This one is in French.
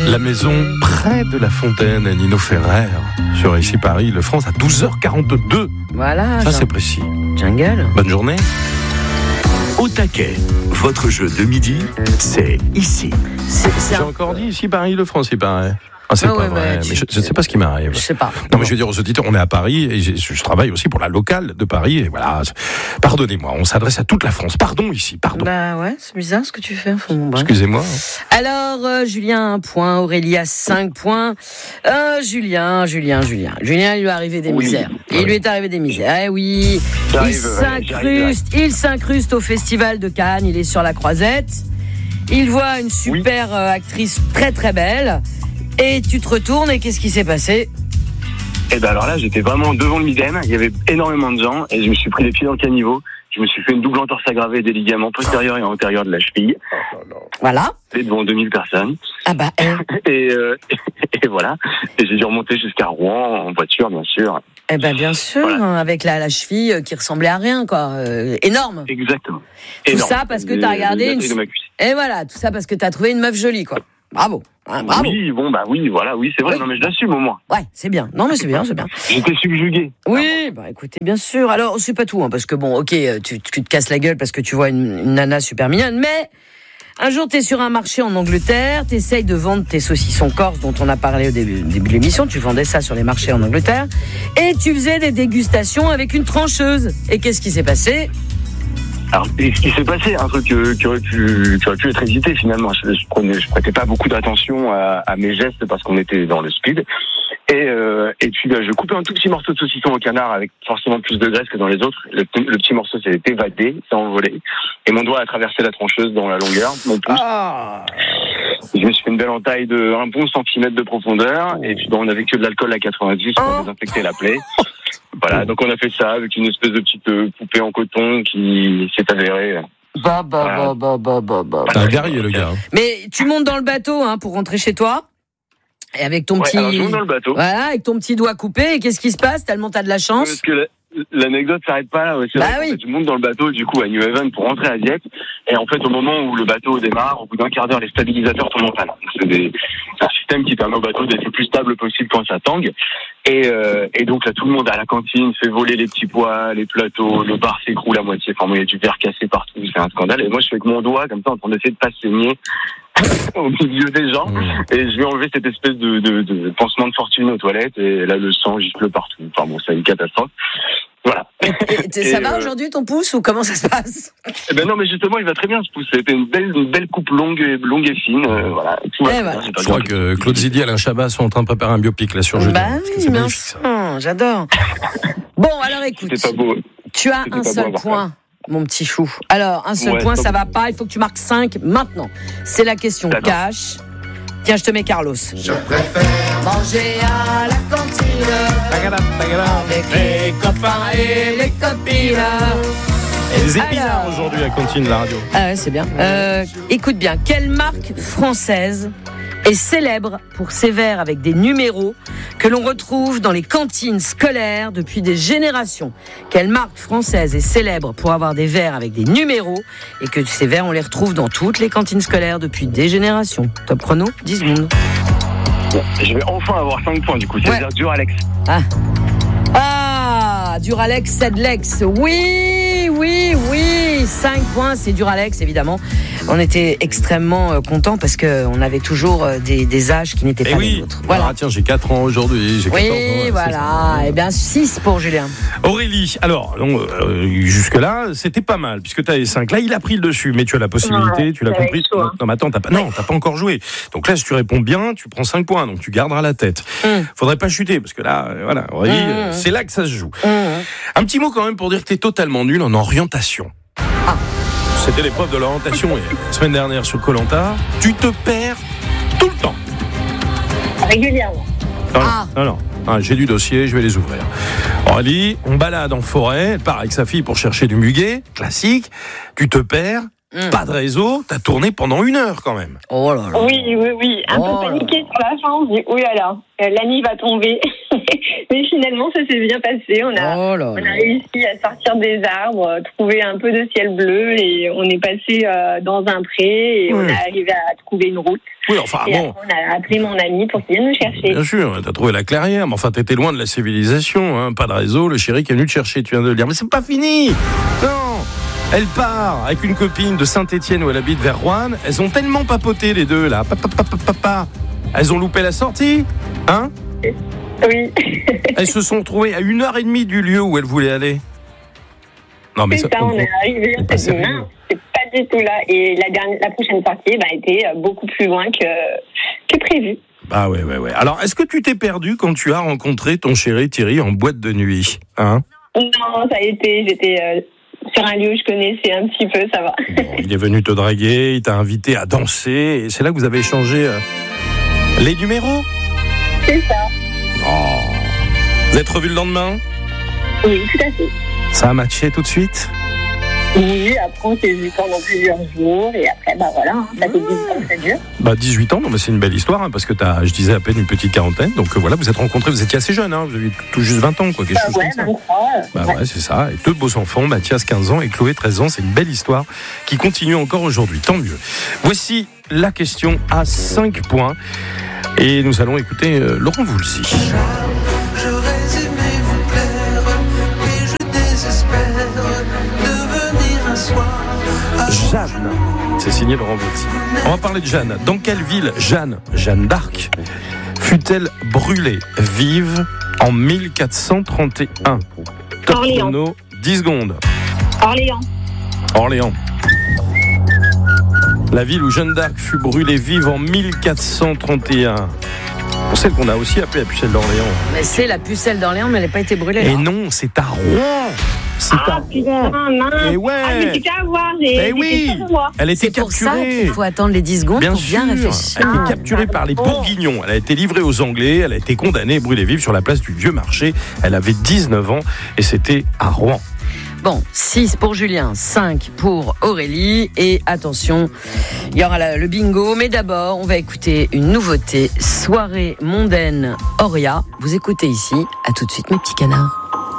La maison près de la fontaine, Nino Ferrer, sur Ici Paris, le France, à 12h42. Voilà. Ça, c'est précis. Jungle. Bonne journée. Au taquet, votre jeu de midi, c'est ici. J'ai encore dit Ici Paris, le France, il paraît. Ah, c'est pas vrai, mais je ne sais pas ce qui m'arrive. Je sais pas. Non, mais je veux dire aux auditeurs, on est à Paris et je travaille aussi pour la locale de Paris et voilà. Pardonnez-moi, on s'adresse à toute la France. Pardon ici, pardon. Bah ouais, c'est bizarre ce que tu fais. Excusez-moi. Alors, Julien, 1 point, Aurélia, 5 points. Julien, il lui est arrivé des misères. Il lui est arrivé des misères. Eh oui, il s'incruste au Festival de Cannes, il est sur la Croisette. Il voit une super actrice très très belle. Et tu te retournes et qu'est-ce qui s'est passé ? Et ben alors là, j'étais vraiment devant le Midem, il y avait énormément de gens et je me suis pris les pieds dans le caniveau. Je me suis fait une double entorse aggravée des ligaments postérieurs et antérieurs de la cheville. Voilà. Et devant 2000 personnes. Ah bah. Et voilà. Et j'ai dû remonter jusqu'à Rouen en voiture, bien sûr. Eh ben bien sûr, voilà. Avec la cheville qui ressemblait à rien, quoi. Énorme. Exactement. Tout ça parce que t'as regardé une. Et voilà, tout ça parce que t'as trouvé une meuf jolie, quoi. Bravo. Bravo. Oui, c'est vrai. Oui. Non, mais je l'assume au moins. Ouais, c'est bien. Non, mais c'est bien. J'étais subjugué. Oui, bah écoutez, bien sûr. Alors, c'est pas tout, parce que bon, ok, tu te casses la gueule parce que tu vois une nana super mignonne, mais un jour, t'es sur un marché en Angleterre, t'essayes de vendre tes saucissons corse dont on a parlé au début de l'émission, tu vendais ça sur les marchés en Angleterre, et tu faisais des dégustations avec une trancheuse. Et qu'est-ce qui s'est passé ? Alors, ce qui s'est passé, un truc qui aurait pu être évité finalement. Je prêtais pas beaucoup d'attention à mes gestes parce qu'on était dans le speed. Et puis je coupais un tout petit morceau de saucisson au canard avec forcément plus de graisse que dans les autres. Le petit morceau s'est évadé, s'est envolé, et mon doigt a traversé la trancheuse dans la longueur, mon pouce. Je me suis fait une belle entaille de 1 bon centimètre de profondeur, et puis on avait que de l'alcool à 90 pour désinfecter la plaie. Voilà, donc on a fait ça avec une espèce de petite poupée en coton qui s'est avérée. T'as un guerrier, le gars. Mais tu montes dans le bateau pour rentrer chez toi. Et avec ton petit. Alors je monte dans le bateau. Voilà, avec ton petit doigt coupé. Et qu'est-ce qui se passe ? Tellement t'as de la chance. Parce que l'anecdote s'arrête pas là. C'est vrai, en fait, je monte dans le bateau du coup à New Haven pour rentrer à Dieppe. Et en fait, au moment où le bateau démarre, au bout d'1 quart d'heure, les stabilisateurs tombent en panne. C'est un système qui permet au bateau d'être le plus stable possible quand ça tangue. Et donc là, tout le monde à la cantine fait voler les petits pois, les plateaux, le bar s'écroule à moitié. Enfin, il y a du verre cassé partout, c'est un scandale. Et moi, je fais avec mon doigt comme ça en train d'essayer de pas saigner au milieu des gens. Et je vais enlever cette espèce de pansement de fortune aux toilettes. Et là, le sang gifle partout. Enfin bon, c'est une catastrophe. Voilà. Ça va aujourd'hui ton pouce ou comment ça se passe ? Eh ben non, mais justement, il va très bien ce pouce. C'était une belle coupe longue et fine. Voilà. Je crois que Claude Zidi et Alain Chabat sont en train de préparer un biopic là sur Jeudi. Oui, bien sûr. J'adore. Bon, alors écoute. C'était pas beau. Tu as un seul point, mon petit chou. Alors, un seul point, ça va pas. Il faut que tu marques 5 maintenant. C'est la question cash. Tiens, je te mets Carlos. Je préfère manger à la cantine avec les copains et les copines. Les épinards aujourd'hui à Cantine, la radio. Ah ouais, c'est bien. Écoute bien, quelle marque française est célèbre pour ses verres avec des numéros que l'on retrouve dans les cantines scolaires depuis des générations? Quelle marque française est célèbre pour avoir des verres avec des numéros et que ces verres, on les retrouve dans toutes les cantines scolaires depuis des générations? Top chrono, 10 secondes. Bon, je vais enfin avoir 5 points du coup, c'est-à-dire Duralex. Duralex, Sedlex. Oui, 5 points, c'est Duralex, évidemment. On était extrêmement contents parce qu'on avait toujours des âges qui n'étaient pas les nôtres. Voilà. Ah, tiens, j'ai 4 ans aujourd'hui. J'ai 14 ans. Oui, voilà. Eh bien, 6 pour Julien. Aurélie, alors, jusque-là, c'était pas mal, puisque tu avais 5. Là, il a pris le dessus, mais tu as la possibilité, tu l'as compris. Non, mais attends, t'as pas encore joué. Donc là, si tu réponds bien, tu prends 5 points, donc tu garderas la tête. Faudrait pas chuter, parce que là, voilà, Aurélie, c'est là que ça se joue. Un petit mot quand même pour dire que t'es totalement nul en orientation. C'était l'épreuve de l'orientation la semaine dernière sur Koh-Lanta. Tu te perds tout le temps. Régulièrement. Non. J'ai du dossier, je vais les ouvrir. Aurélie, on balade en forêt, elle part avec sa fille pour chercher du muguet, classique. Tu te perds, pas de réseau, t'as tourné pendant 1 heure quand même. Oh là là. Oui. Un peu paniqué sur la fin, on se dit, oui là, la nuit va tomber. Mais finalement, ça s'est bien passé. On a réussi à sortir des arbres, trouver un peu de ciel bleu et on est passé dans un pré et on est arrivé à trouver une route. Oui, enfin, et bon. On a appelé mon ami pour qu'il vienne nous chercher. Bien sûr, t'as trouvé la clairière, mais enfin, t'étais loin de la civilisation, hein. Pas de réseau, le chéri qui est venu te chercher, tu viens de le dire. Mais c'est pas fini! Non! Elle part avec une copine de Saint-Étienne où elle habite vers Roanne. Elles ont tellement papoté, les deux, là. Papa. Elles ont loupé la sortie, hein? Oui. Elles se sont retrouvées à 1h30 du lieu où elles voulaient aller. Non, mais c'est ça, on est arrivé, on s'est dit, non, c'est pas du tout là. Et la prochaine sortie était beaucoup plus loin que prévu. Ah ouais. Alors, est-ce que tu t'es perdu quand tu as rencontré ton chéri Thierry en boîte de nuit, hein? Non, ça a été, j'étais sur un lieu où je connaissais un petit peu, ça va. Bon, il est venu te draguer, il t'a invité à danser, et c'est là que vous avez échangé les numéros? C'est ça. Oh. Vous êtes revus le lendemain? Oui, tout à fait. Ça a matché tout de suite? Oui, après on s'est vu pendant plusieurs jours et après voilà, ça fait 18 ans que ça dure. 18 ans, non mais c'est une belle histoire parce que t'as, je disais, à peine une petite quarantaine, donc voilà, vous êtes rencontrés, vous étiez assez jeune, vous avez tout juste 20 ans, quoi, quelque chose comme ça. 23. Ouais, c'est ça, et 2 beaux enfants, Mathias 15 ans et Chloé 13 ans, c'est une belle histoire qui continue encore aujourd'hui, tant mieux. Voici la question à 5 points et nous allons écouter Laurent Voulzy. J'aurais aimé vous plaire et je désespère devenir un soir. Jeanne, c'est signé Laurent Voulzy. On va parler de Jeanne. Dans quelle ville Jeanne d'Arc, fut-elle brûlée vive en 1431? Top chrono, 10 secondes. Orléans. La ville où Jeanne d'Arc fut brûlée vive en 1431. On sait qu'on a aussi appelé la pucelle d'Orléans. Mais c'est la pucelle d'Orléans, mais elle n'a pas été brûlée. Et non, c'est à Rouen. Putain, mince. Et ouais. Mais c'est qu'à voir. Elle était C'est pour ça capturée. qu'il faut attendre les 10 secondes Bien pour bien sûr. réfléchir. Elle était capturée par les Bourguignons. Elle a été livrée aux Anglais. Elle a été condamnée et brûlée vive sur la place du Vieux Marché. Elle avait 19 ans et c'était à Rouen. Bon, 6 pour Julien, 5 pour Aurélie. Et attention, il y aura le bingo. Mais d'abord, on va écouter une nouveauté. Soirée mondaine Auria. Vous écoutez ici. À tout de suite, mes petits canards.